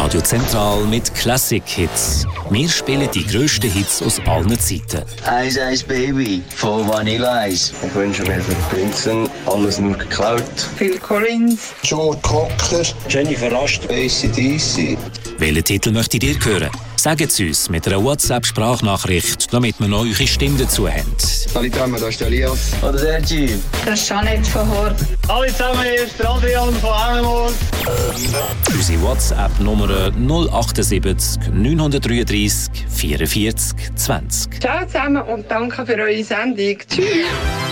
Radio Zentral mit Classic Hits. Wir spielen die grössten Hits aus allen Zeiten. Ice Ice Baby von Vanilla Ice. Ich wünsche mir für Prinzen alles nur geklaut. Phil Collins. Joe Cocker. Jennifer Rast. AC/DC. Welchen Titel möchtet ihr hören? Sagt es uns mit einer WhatsApp-Sprachnachricht, damit wir noch eure Stimme dazu haben. Hallo zusammen, da ist der Elias. Oder der G. Das ist Jeanette von Horb. Hallo zusammen, hier ist der Adrian von Hemmermoos. Unsere WhatsApp-Nummer 078 933 44 20. Ciao zusammen und danke für eure Sendung. Tschüss.